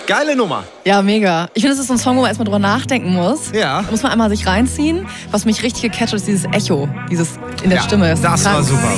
Geile Nummer. Ja, mega. Ich finde, es ist so ein Song, wo man erstmal drüber nachdenken muss. Ja. Da muss man einmal sich reinziehen. Was mich richtig gecatcht hat, ist dieses Echo, dieses in der Stimme. Das war super.